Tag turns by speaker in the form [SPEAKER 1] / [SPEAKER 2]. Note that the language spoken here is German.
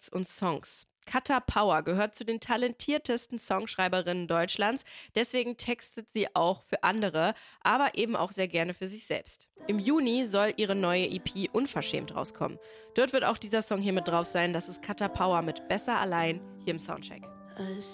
[SPEAKER 1] Texts und Songs. Katha Power gehört zu den talentiertesten Songschreiberinnen Deutschlands, deswegen textet sie auch für andere, aber eben auch sehr gerne für sich selbst. Im Juni soll ihre neue EP Unverschämt rauskommen. Dort wird auch dieser Song hier mit drauf sein, das ist Katha Power mit Besser allein hier im Soundcheck.